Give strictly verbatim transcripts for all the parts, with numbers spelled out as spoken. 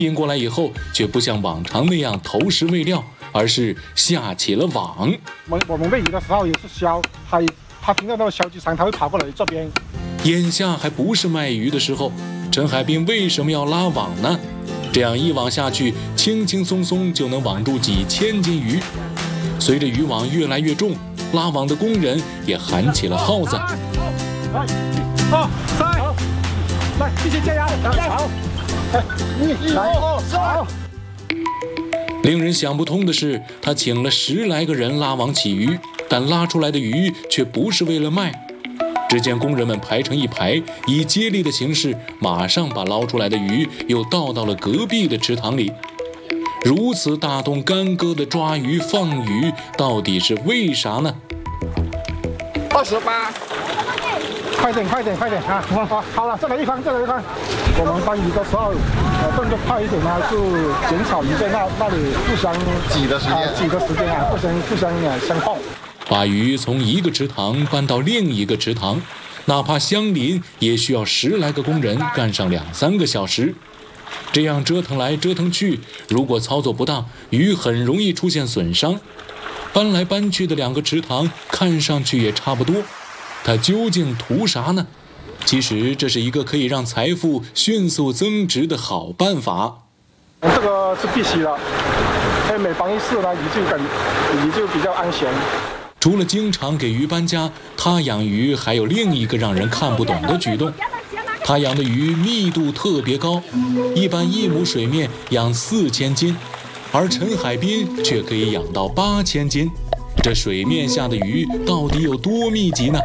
迎过来以后，却不像往常那样投食喂料，而是下起了网。 我们我们喂鱼的时候也是消，它它听到那个消击声，它会跑过来这边。 眼下还不是卖鱼的时候，陈海滨为什么要拉网呢？这样一网下去，轻轻松松就能网住几千斤鱼。随着渔网越来越重，拉网的工人也喊起了号子。 来，二三，来，继续加油，加油！一、二、三。 令人想不通的是，他请了十来个人拉网起鱼，但拉出来的鱼却不是为了卖。只见工人们排成一排，以接力的形式，马上把捞出来的鱼又倒到了隔壁的池塘里。如此大动干戈的抓鱼放鱼，到底是为啥呢？ 二十八。快点，快点，快点啊！好，好了，再来一筐，再来一筐。我们搬鱼的时候，呃，动作快一点呢，是减少鱼在那那里互相挤的时间， 挤的时间啊，互相互相啊相碰。 把鱼从一个池塘搬到另一个池塘，哪怕相邻，也需要十来个工人干上两三个小时。这样折腾来折腾去，如果操作不当，鱼很容易出现损伤。搬来搬去的两个池塘看上去也差不多。他究竟图啥呢？其实这是一个可以让财富迅速增值的好办法。 这个是必须的，所以每防一次呢，鱼就感鱼就比较安全。 除了经常给鱼搬家，他养鱼还有另一个让人看不懂的举动。他养的鱼密度特别高，一般一亩水面养四千斤，而陈海滨却可以养到八千斤。这水面下的鱼到底有多密集呢？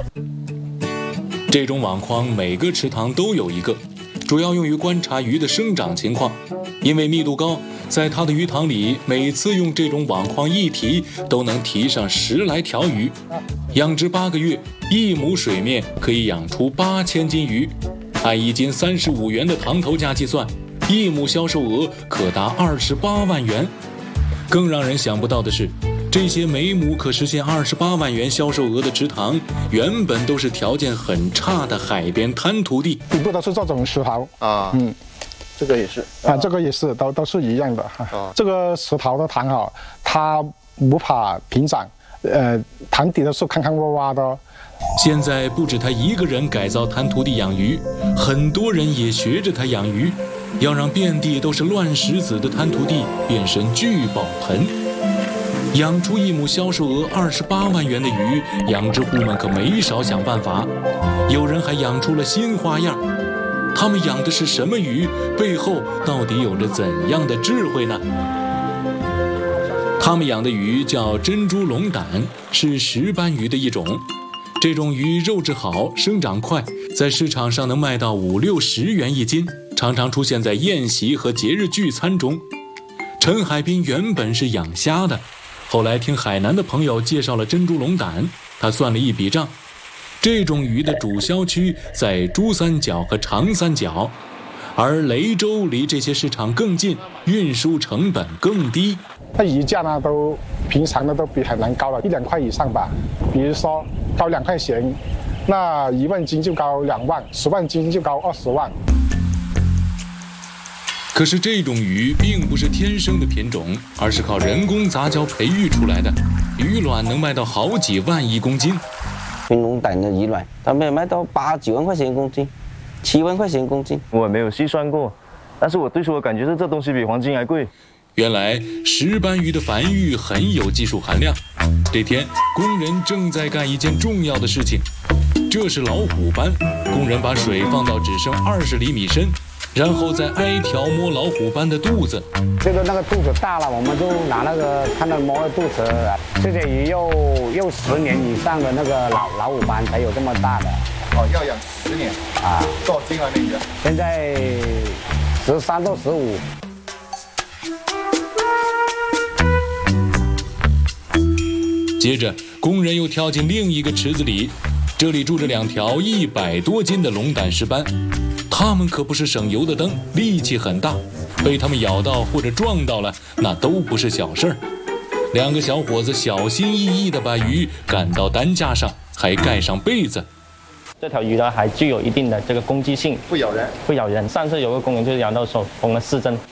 这种网框每个池塘都有一个，主要用于观察鱼的生长情况。因为密度高，在他的鱼塘里，每次用这种网框一提，都能提上十来条鱼。养殖八个月，一亩水面可以养出八千斤鱼。按一斤三十五元的塘头价计算，一亩销售额可达二十八万元。更让人想不到的是，这些每亩可实现二十八万元销售额的池塘，原本都是条件很差的海边滩涂地， 底部都是这种石头啊， 嗯， 这个也是啊，这个也是，都都是一样的哈。啊、这个石头的塘哈，它不怕平整，呃，塘底都是坑坑洼洼的。 现在不止他一个人改造滩涂地养鱼，很多人也学着他养鱼，要让遍地都是乱石子的滩涂地变身聚宝盆。养出一亩销售额二十八万元的鱼，养殖户们可没少想办法。有人还养出了新花样。他们养的是什么鱼？背后到底有着怎样的智慧呢？他们养的鱼叫珍珠龙胆，是石斑鱼的一种。这种鱼肉质好，生长快，在市场上能卖到五六十元一斤，常常出现在宴席和节日聚餐中。陈海滨原本是养虾的，后来听海南的朋友介绍了珍珠龙胆，他算了一笔账，这种鱼的主销区在珠三角和长三角，而雷州离这些市场更近，运输成本更低。 那鱼价呢，都平常的都比海南高了一两块以上吧。比如说高两块钱，那一万斤就高两万，十万斤就高二十万。 可是这种鱼并不是天生的品种，而是靠人工杂交培育出来的，鱼卵能卖到好几万一公斤。 云龙胆的鱼卵，它们卖到八九万块钱一公斤，七万块钱一公斤。 我也没有细算过，但是我对出的感觉是这东西比黄金还贵。 原来石斑鱼的繁育很有技术含量。这天，工人正在干一件重要的事情，这是老虎斑。工人把水放到只剩二十厘米深，然后再挨条摸老虎斑的肚子。 这个那个肚子大了，我们就拿那个看到摸了肚子，这些鱼又又十年以上的那个老老虎斑才有这么大的。 哦，要养十年啊？多少斤啊？那个现在十三到十五。 接着，工人又跳进另一个池子里，这里住着两条一百多斤的龙胆石斑，它们可不是省油的灯，力气很大，被它们咬到或者撞到了，那都不是小事儿。两个小伙子小心翼翼地把鱼赶到担架上，还盖上被子。 这条鱼呢，还具有一定的这个攻击性， 不咬人， 不咬人。上次有个工人就是咬到手缝了四针。